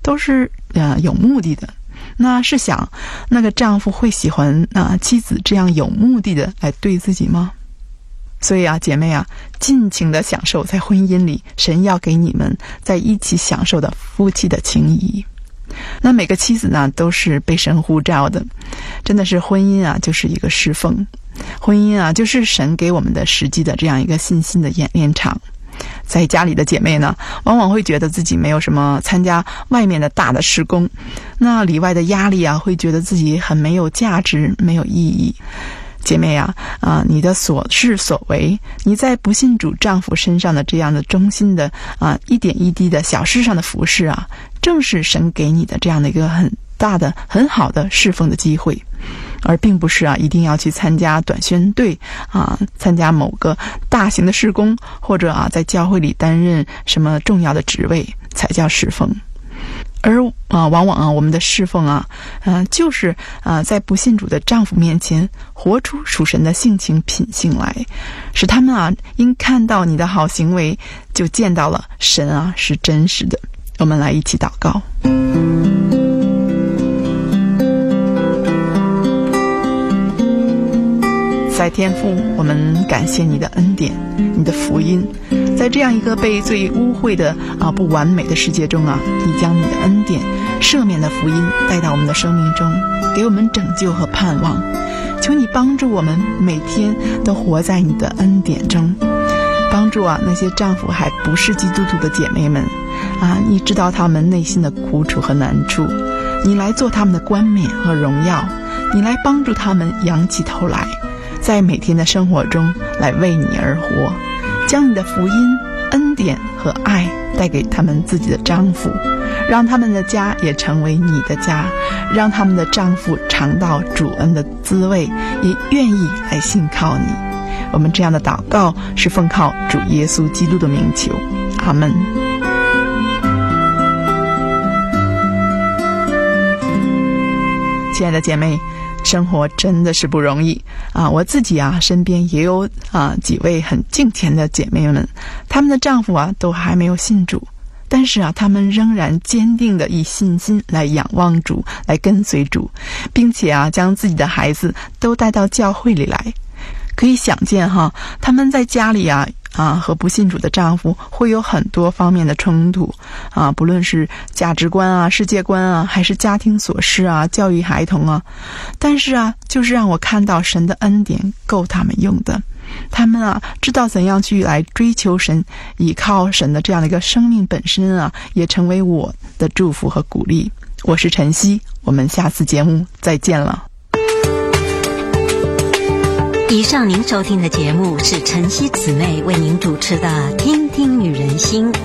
都是有目的的。那试想，那个丈夫会喜欢妻子这样有目的的来对自己吗？所以姐妹尽情的享受在婚姻里神要给你们在一起享受的夫妻的情谊。那每个妻子呢都是被神呼召的，真的是婚姻就是一个侍奉，婚姻就是神给我们的实际的这样一个信心的演练场。在家里的姐妹呢，往往会觉得自己没有什么参加外面的大的事工，那里外的压力会觉得自己很没有价值，没有意义。姐妹你的所事所为，你在不信主丈夫身上的这样的忠心的一点一滴的小事上的服事正是神给你的这样的一个很大的很好的侍奉的机会，而并不是一定要去参加短宣队参加某个大型的事工，或者在教会里担任什么重要的职位才叫侍奉。而往往我们的侍奉就是在不信主的丈夫面前活出属神的性情品性来，使他们因看到你的好行为，就见到了神是真实的。我们来一起祷告。在天父，我们感谢你的恩典，你的福音，在这样一个被最污秽的不完美的世界中你将你的恩典赦免的福音带到我们的生命中，给我们拯救和盼望。求你帮助我们每天都活在你的恩典中，帮助那些丈夫还不是基督徒的姐妹们你知道他们内心的苦楚和难处，你来做他们的冠冕和荣耀，你来帮助他们仰起头来，在每天的生活中来为你而活，将你的福音、恩典和爱带给他们自己的丈夫，让他们的家也成为你的家，让他们的丈夫尝到主恩的滋味，也愿意来信靠你。我们这样的祷告是奉靠主耶稣基督的名求，阿们。亲爱的姐妹，生活真的是不容易我自己身边也有几位很敬虔的姐妹们，她们的丈夫都还没有信主，但是她们仍然坚定的以信心来仰望主，来跟随主，并且将自己的孩子都带到教会里来。可以想见他们在家里和不信主的丈夫会有很多方面的冲突不论是价值观世界观还是家庭琐事教育孩童但是就是让我看到神的恩典够他们用的。他们知道怎样去来追求神，依靠神的这样的一个生命本身也成为我的祝福和鼓励。我是晨曦，我们下次节目再见了。 以上您收听的节目是晨曦姊妹为您主持的听听女人心。